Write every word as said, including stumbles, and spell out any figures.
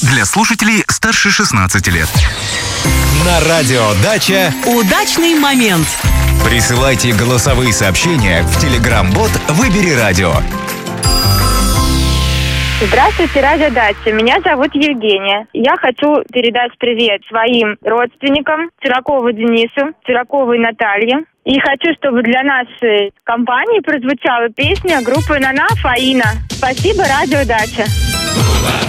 Для слушателей старше шестнадцати лет. На радио Дача удачный момент. Присылайте голосовые сообщения в Telegram-бот «Выбери радио». Здравствуйте, радио Дача. Меня зовут Евгения. Я хочу передать привет своим родственникам, Чуракову Денису, Чураковой Наталье. И хочу, чтобы для нашей компании прозвучала песня группы «Нана» «Фаина». Спасибо, радио Дача.